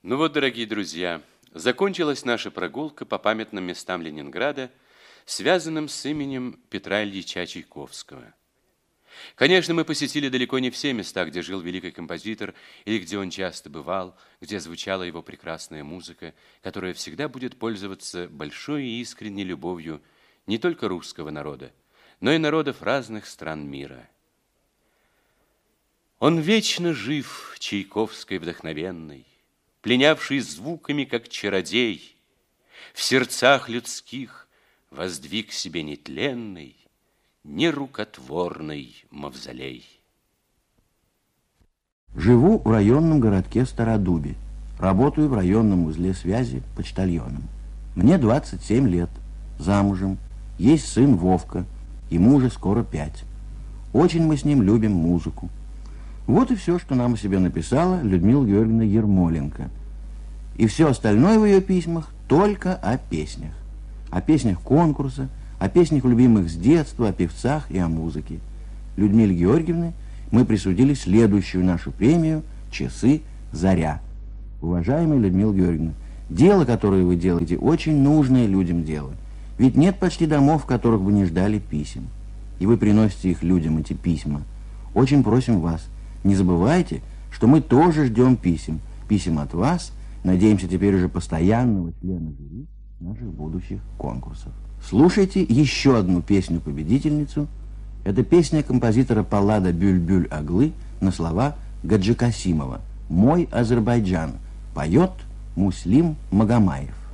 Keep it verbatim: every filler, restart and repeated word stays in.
Ну вот, дорогие друзья, закончилась наша прогулка по памятным местам Ленинграда, связанным с именем Петра Ильича Чайковского. Конечно, мы посетили далеко не все места, где жил великий композитор, или где он часто бывал, где звучала его прекрасная музыка, которая всегда будет пользоваться большой и искренней любовью не только русского народа, но и народов разных стран мира. Он вечно жив, Чайковской вдохновенный, пленявший звуками, как чародей, в сердцах людских воздвиг себе нетленный, нерукотворный мавзолей. Живу в районном городке Стародубе. Работаю в районном узле связи почтальоном. Мне двадцать семь лет, замужем, есть сын Вовка, ему уже скоро пять. Очень мы с ним любим музыку. Вот и все, что нам о себе написала Людмила Георгиевна Ермоленко. И все остальное в ее письмах только о песнях. О песнях конкурса, о песнях любимых с детства, о певцах и о музыке. Людмиле Георгиевне мы присудили следующую нашу премию «Часы Заря». Уважаемая Людмила Георгиевна, дело, которое вы делаете, очень нужное людям дело. Ведь нет почти домов, в которых бы не ждали писем. И вы приносите их людям, эти письма. Очень просим вас, не забывайте, что мы тоже ждем писем. Писем от вас, надеемся теперь уже постоянного члена жюри наших будущих конкурсов. Слушайте еще одну песню-победительницу. Это песня композитора Паллада «Бюль-бюль-аглы» на слова Гаджи Касимова «Мой Азербайджан». Поет Муслим Магомаев.